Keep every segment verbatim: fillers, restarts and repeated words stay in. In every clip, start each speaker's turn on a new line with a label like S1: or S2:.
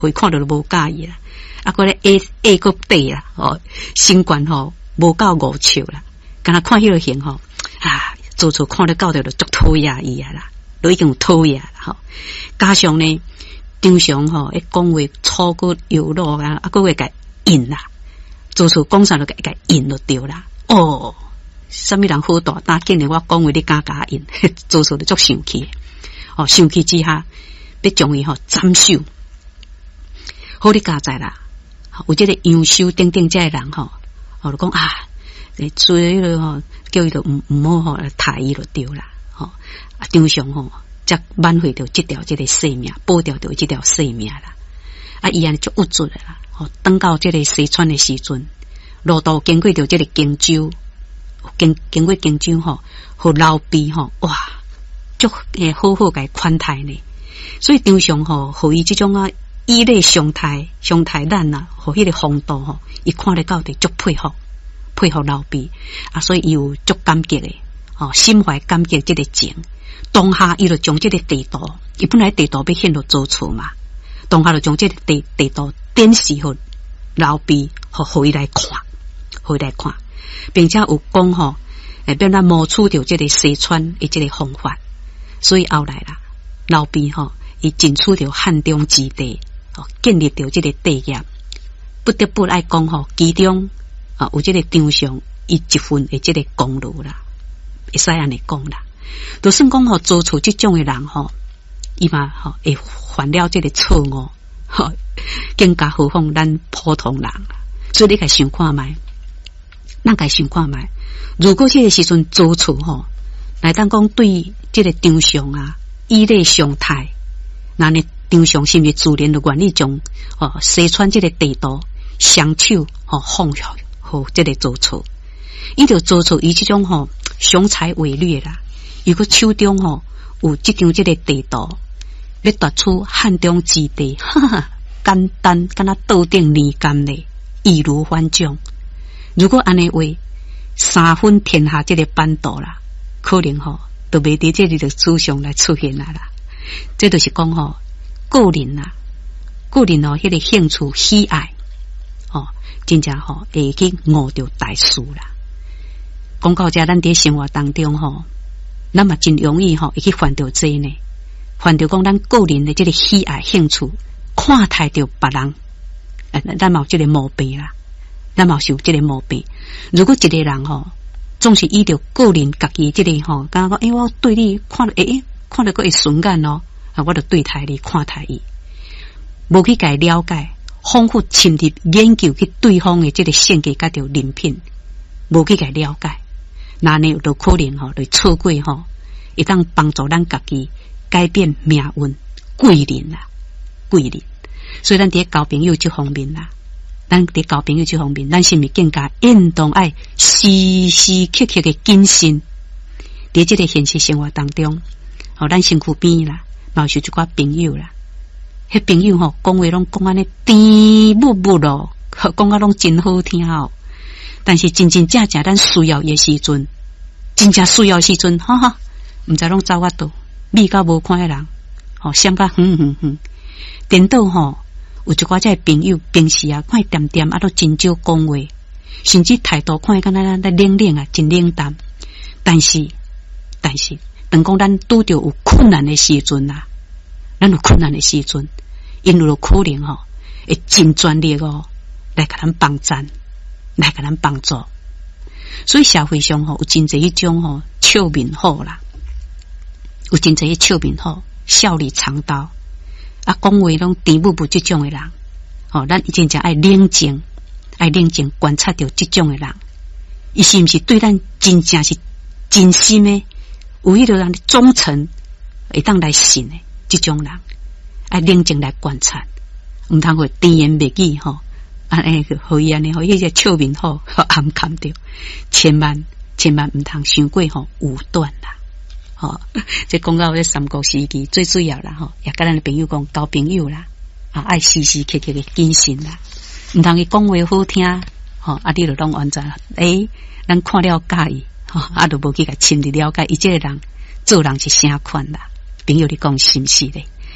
S1: 会看到都无介意啦。啊，个咧 A A 个底啦，哦，身管吼无够五尺啦，敢若看迄个型吼啊，做错看得到着就足讨厌伊啊啦，都已经有讨厌啦吼。加上呢，常常吼一讲话粗过油落啊，啊个会甲引啦，做错讲啥就甲甲引就对啦。哦，什么人好大胆，竟然我讲话你敢甲引，做错就足生气。哦，生气之下，要将伊吼斩首。好，你加在啦。有这个优秀等等这个人吼，我就讲啊，追了吼，叫伊就唔唔好吼，杀伊就对啦，吼啊，常常吼，则挽回着这条这个生命，保掉着这条生命啦。啊，伊安尼就有助了啦。吼，等到这个西川的时阵，路途经过着这个荆州，经经过荆州吼，和老毕吼，哇，足诶好好个款待呢。所以常常吼，互伊这种啊。以类相待，相待咱啊，和迄个风度吼，伊看得到的足配合，配合老毕啊，所以伊有足感激的，哦，心怀感激这个情。当下伊就将这个地图，伊本来地图要献落做错嘛，当下就将这个地地图展示给老毕，和互伊来看，互伊来看，并且有讲吼，诶，变咱摸出着这个西川的这个方法，所以后来啦，老毕吼，伊进出着汉中之地。哦，建立着这个地业，不得不来讲吼，其中啊有这个张上伊一份的这个功劳啦，会使安尼讲啦。就算讲吼做出这种的人吼，伊嘛吼会犯了这个错误，吼更加何况咱普通人啦。所以你该想看觅，咱该想看觅，如果这个时阵做错吼，来当讲对这个张上啊以类相待，那呢？张上是毋是自然就愿意将哦西川这个地图双手哦放下，和这个做错，伊就做错伊这种吼雄才伟略啦。如果手中吼有这张这个地图，要夺出汉中之地，哈哈，简单敢若倒顶泥干嘞，易如反掌。如果安尼话，三分天下这个版图啦，可能吼都袂伫这里的史上来出现啦啦。这就是讲吼。个人啊，个人哦，迄个兴趣喜爱哦，真正吼会去悟到大事啦。讲到这，咱伫生活当中吼，咱嘛真容易吼会去犯到这呢，犯到讲咱个人的这个喜爱兴趣，看待着别人，呃，咱嘛有这个毛病啦，咱嘛有这个毛病。如果一个人吼，总是依着个人家己这个吼，感觉讲，诶，我对你看了，诶，看了个会顺眼哦。啊！我就对待你，看待伊，无去解了解，丰富深入研究去对方的这个性格甲着人品，无去解了解，那呢就可能吼，就错过吼，会当帮助咱家己改变命运，贵人啦，贵人。所以咱伫交朋友这方面啦，咱伫交朋友这方面，咱是毋是更加应当爱时时刻刻的谨慎？伫这个现实生活当中，哦，咱身躯边啦。嘛是一寡朋友啦，迄朋友吼讲话拢讲安尼甜蜜蜜咯，讲啊拢真好听哦。但是真真正正咱需要的时阵，真正需要的时阵，哈哈，毋知拢走啊倒，美甲无看的人，吼闪甲远远远。颠倒吼，有一寡这朋友平时啊，看点点啊都真少讲话，甚至态度看敢若咱在冷冷啊，真冷淡。但是，但是。等讲咱拄着有困难的时阵啊，咱有困难的时阵，因有可能吼、哦，会真专业哦，来给咱帮赞，来给咱帮助。所以社会上吼、哦、有真侪迄种吼笑面好啦，有真侪迄笑面好，笑里藏刀啊，讲话拢甜蜜蜜这种的人，哦，咱真正爱冷静，爱冷静观察到这种的人，伊是毋是对咱真正是真心的？有迄个人忠诚，会当来信的这种人，爱冷静来观察，毋通会甜言蜜语吼，安尼个互伊安尼吼，迄个笑面吼，暗看着，千万千万毋通伤过吼武断啦，吼，这讲到这三国时期最主要啦吼，也甲咱的朋友讲交朋友啦，啊，爱时时刻刻的谨慎啦，毋通伊讲话好听，吼，啊，你就拢完全诶，咱看了介意。啊，都无去甲深入了解，伊这个人做人是啥款啦？朋友你讲是毋是咧？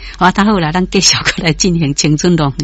S1: 好，大好啦，咱继续过来进行青春龙。